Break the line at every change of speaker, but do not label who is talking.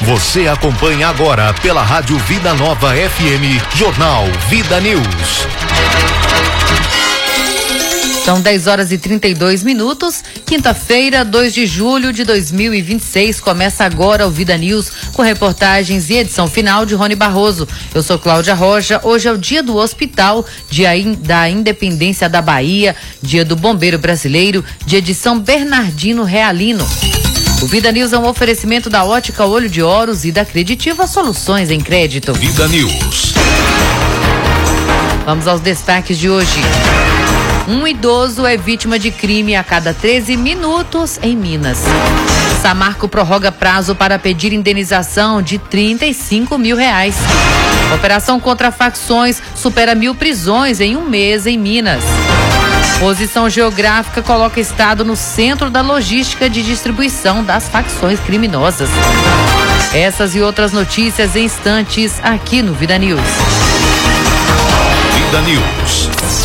Você acompanha agora pela Rádio Vida Nova FM, Jornal Vida News.
São 10h32, quinta-feira, 2 de julho de 2026. Começa agora o Vida News com reportagens e edição final de Rony Barroso. Eu sou Cláudia Rocha. Hoje é o dia do hospital, dia da independência da Bahia, dia do bombeiro brasileiro, dia de São Bernardino Realino. O Vida News é um oferecimento da Ótica Olho de Horus e da Creditiva Soluções em Crédito.
Vida News.
Vamos aos destaques de hoje. Um idoso é vítima de crime a cada 13 minutos em Minas. Samarco prorroga prazo para pedir indenização de R$35 mil. Operação contra facções supera 1.000 prisões em um mês em Minas. Posição geográfica coloca estado no centro da logística de distribuição das facções criminosas. Essas e outras notícias em instantes aqui no Vida News.
Vida News.